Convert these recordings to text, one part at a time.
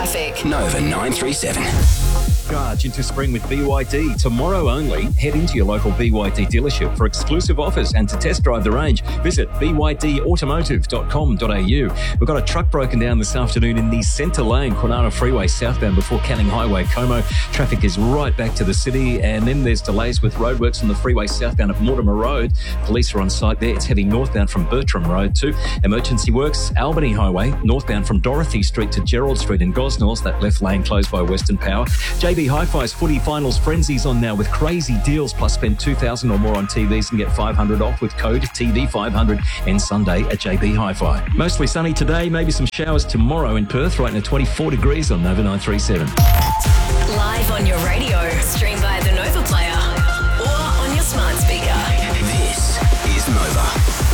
traffic. Nova 937. Charge into spring with BYD. Tomorrow only, head into your local BYD dealership for exclusive offers and to test drive the range. Visit bydautomotive.com.au. We've got a truck broken down this afternoon in the centre lane, Kwinana Freeway southbound before Canning Highway, Como. Traffic is right back to the city, and then there's delays with roadworks on the freeway southbound at Mortimer Road. Police are on site there. It's heading northbound from Bertram Road to emergency works, Albany Highway, northbound from Dorothy Street to Gerald Street in Gosnells. That left lane closed by Western Power. JB Hi-Fi's footy finals frenzy's on now with crazy deals, plus spend $2,000 or more on TVs and get $500 off with code TV500 and Sunday at JB Hi-Fi. Mostly sunny today, maybe some showers tomorrow in Perth, right now 24 degrees on Nova 937. Live on your radio, stream via the Nova Player or on your smart speaker. This is Nova.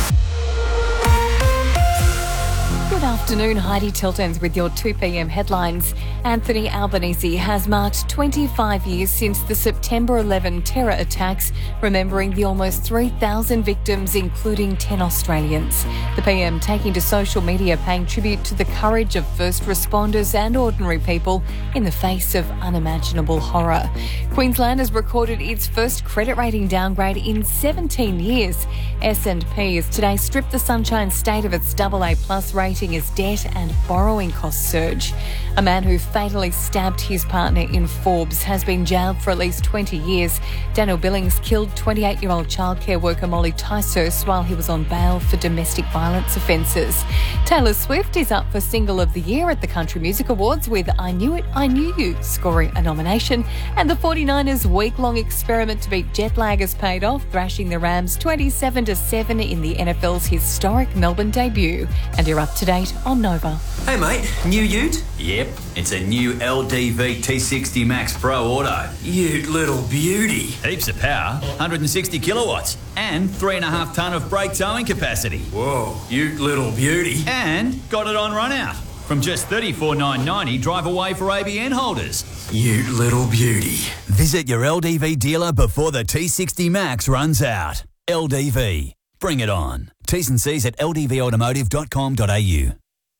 Good afternoon, Heidi Tiltons with your 2 p.m. headlines. Anthony Albanese has marked 25 years since the September 11 terror attacks, remembering the almost 3,000 victims, including 10 Australians. The PM taking to social media paying tribute to the courage of first responders and ordinary people in the face of unimaginable horror. Queensland has recorded its first credit rating downgrade in 17 years. S&P has today stripped the Sunshine State of its AA+ rating as debt and borrowing costs surge. A man who fatally stabbed his partner in Forbes has been jailed for at least 20 years. Daniel Billings killed 28-year-old childcare worker Molly Tysos while he was on bail for domestic violence offences. Taylor Swift is up for Single of the Year at the Country Music Awards with I Knew It, I Knew You scoring a nomination. And the 49ers' week-long experiment to beat jet lag has paid off, thrashing the Rams 27-7 in the NFL's historic Melbourne debut. And you're up to date on Nova. Hey mate, new ute? Yep, it's a new LDV T60 Max Pro Auto. Ute little beauty. Heaps of power, 160 kilowatts, and 3.5 tonne of brake towing capacity. Whoa, ute little beauty. And got it on run out. From just $34,990 drive away for ABN holders. Ute little beauty. Visit your LDV dealer before the T60 Max runs out. LDV. Bring it on. T's and C's at ldvautomotive.com.au.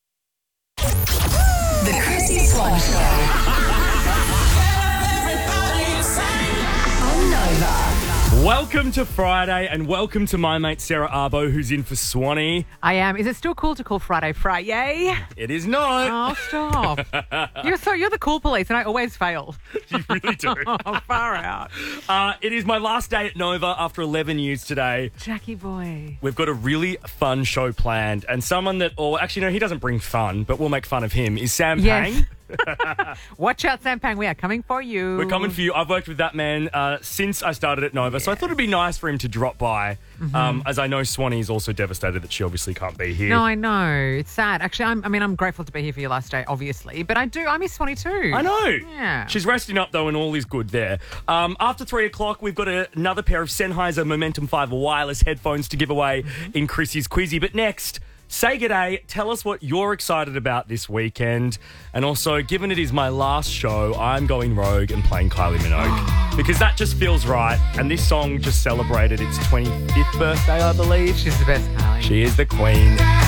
The Chrissy Swan Show. On Nova. Welcome to Friday and welcome to my mate Sarah Arbo, who's in for Swanee. I am. Is it still cool to call Friday Friday? It is not. Oh, stop. You're the cool police and I always fail. You really do. Oh, far out. It is my last day at Nova after 11 years today. Jackie boy. We've got a really fun show planned, and someone that, or actually no, he doesn't bring fun, but we'll make fun of him, is Sam Yes. Pang. Watch out, Sam Pang. We are coming for you. We're coming for you. I've worked with that man since I started at Nova, so I thought it'd be nice for him to drop by, as I know Swanee is also devastated that she obviously can't be here. No, I know. It's sad. Actually, I'm grateful to be here for your last day, obviously, but I miss Swanee too. I know. Yeah. She's resting up, though, and all is good there. After 3 o'clock, we've got another pair of Sennheiser Momentum 5 wireless headphones to give away in Chrissy's Quizzy. But next, say g'day, tell us what you're excited about this weekend. And also, given it is my last show, I'm going rogue and playing Kylie Minogue. Because that just feels right. And this song just celebrated its 25th birthday, I believe. She's the best, Kylie. She is the queen.